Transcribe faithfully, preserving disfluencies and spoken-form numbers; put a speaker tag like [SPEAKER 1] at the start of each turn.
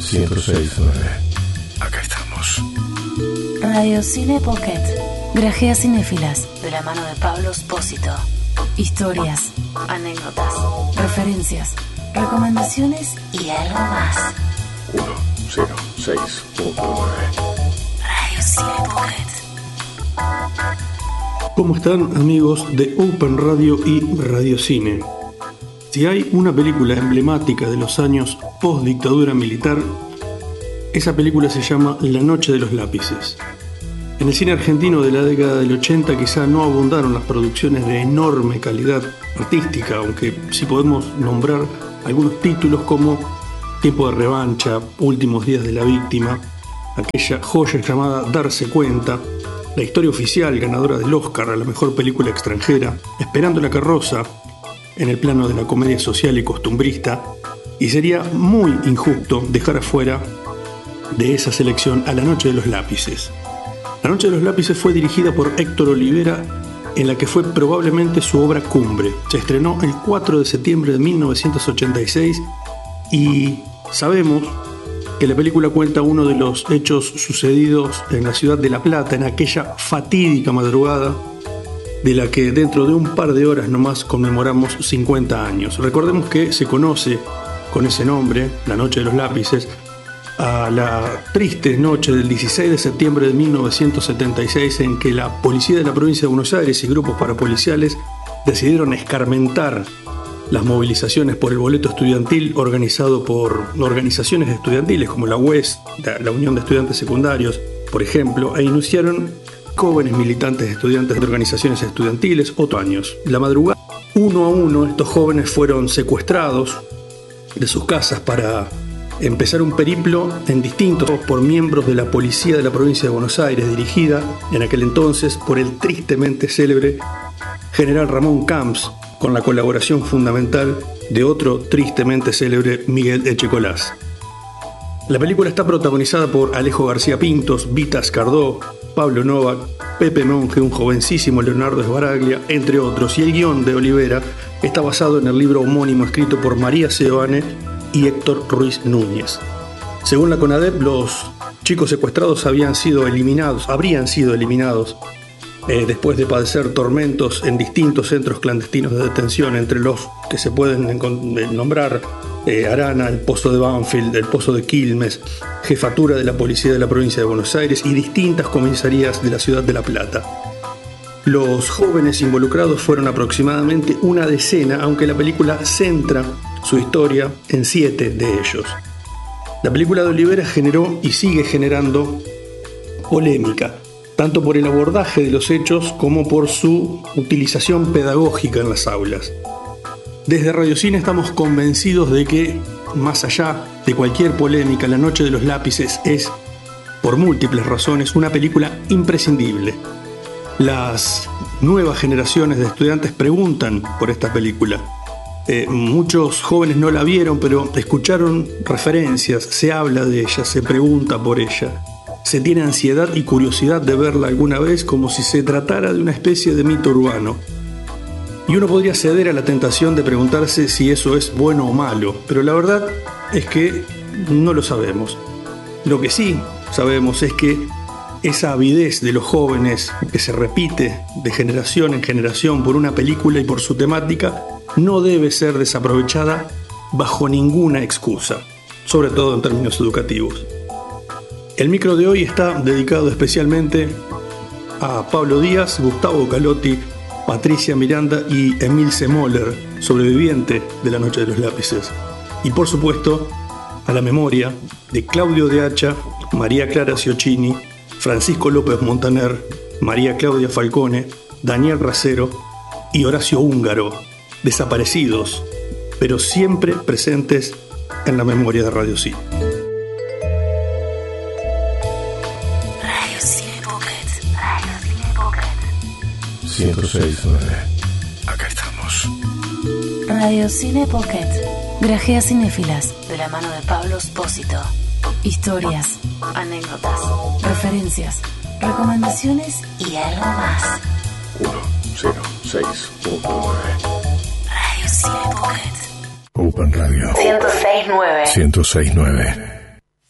[SPEAKER 1] ciento seis punto nueve. Acá estamos.
[SPEAKER 2] Radio Cine Pocket. Grajeas cinéfilas de la mano de Pablo Espósito. Historias, anécdotas, referencias, recomendaciones y algo más.
[SPEAKER 1] uno cero seis punto nueve.
[SPEAKER 2] Radio Cine Pocket.
[SPEAKER 3] ¿Cómo están, amigos de Open Radio y Radio Cine? Si hay una película emblemática de los años post-dictadura militar, esa película se llama La Noche de los Lápices. En el cine argentino de la década del ochenta quizá no abundaron las producciones de enorme calidad artística, aunque sí podemos nombrar algunos títulos como Tiempo de Revancha, Últimos Días de la Víctima, aquella joya llamada Darse Cuenta, La Historia Oficial, ganadora del Oscar a la mejor película extranjera, Esperando la Carroza, en el plano de la comedia social y costumbrista, y sería muy injusto dejar afuera de esa selección a La Noche de los Lápices. La Noche de los Lápices fue dirigida por Héctor Olivera, en la que fue probablemente su obra cumbre. Se estrenó el cuatro de septiembre de mil novecientos ochenta y seis y sabemos que la película cuenta uno de los hechos sucedidos en la ciudad de La Plata en aquella fatídica madrugada de la que dentro de un par de horas nomás conmemoramos cincuenta años. Recordemos que se conoce con ese nombre, La Noche de los Lápices, a la triste noche del dieciséis de septiembre de mil novecientos setenta y seis en que la policía de la provincia de Buenos Aires y grupos parapoliciales decidieron escarmentar las movilizaciones por el boleto estudiantil organizado por organizaciones estudiantiles como la U E S, la Unión de Estudiantes Secundarios, por ejemplo, e iniciaron jóvenes militantes estudiantes de organizaciones estudiantiles, otoños. La madrugada, uno a uno, estos jóvenes fueron secuestrados de sus casas para empezar un periplo en distintos por miembros de la policía de la provincia de Buenos Aires, dirigida en aquel entonces por el tristemente célebre general Ramón Camps, con la colaboración fundamental de otro tristemente célebre Miguel Echecolás. La película está protagonizada por Alejo García Pintos, Vitas Cardó, Pablo Novak, Pepe Monge, un jovencísimo Leonardo Sbaraglia, entre otros, y el guión de Olivera está basado en el libro homónimo escrito por María Seoane y Héctor Ruiz Núñez. Según la CONADEP, los chicos secuestrados habían sido eliminados, habrían sido eliminados eh, después de padecer tormentos en distintos centros clandestinos de detención, entre los que se pueden nombrar eh, Arana, el Pozo de Banfield, el Pozo de Quilmes, Jefatura de la Policía de la Provincia de Buenos Aires y distintas comisarías de la ciudad de La Plata. Los jóvenes involucrados fueron aproximadamente una decena, aunque la película centra su historia en siete de ellos. La película de Olivera generó y sigue generando polémica, tanto por el abordaje de los hechos como por su utilización pedagógica en las aulas. Desde Radio Cine estamos convencidos de que, más allá de cualquier polémica, La Noche de los Lápices es, por múltiples razones, una película imprescindible. Las nuevas generaciones de estudiantes preguntan por esta película. Eh, muchos jóvenes no la vieron, pero escucharon referencias, se habla de ella, se pregunta por ella. Se tiene ansiedad y curiosidad de verla alguna vez, como si se tratara de una especie de mito urbano. Y uno podría ceder a la tentación de preguntarse si eso es bueno o malo, pero la verdad es que no lo sabemos. Lo que sí sabemos es que esa avidez de los jóvenes que se repite de generación en generación por una película y por su temática no debe ser desaprovechada bajo ninguna excusa, sobre todo en términos educativos. El micro de hoy está dedicado especialmente a Pablo Díaz, Gustavo Calotti, Patricia Miranda y Emilce Moller, sobreviviente de La Noche de los Lápices. Y por supuesto, a la memoria de Claudio de Hacha, María Clara Ciocchini, Francisco López Montaner, María Claudia Falcone, Daniel Racero y Horacio Húngaro, desaparecidos, pero siempre presentes en la memoria de Radio Cine.
[SPEAKER 2] Radio Cine Pocket. Radio Cine Pocket.
[SPEAKER 1] ciento seis punto nueve. Acá estamos.
[SPEAKER 2] Radio Cine Pocket. Grajeas cinéfilas de la mano de Pablo Espósito. Historias, anécdotas, referencias, recomendaciones y algo más.
[SPEAKER 1] uno cero seis punto nueve.
[SPEAKER 2] Radio Cine Pocket.
[SPEAKER 1] Open Radio.
[SPEAKER 2] ciento seis punto nueve.
[SPEAKER 1] ciento seis punto nueve.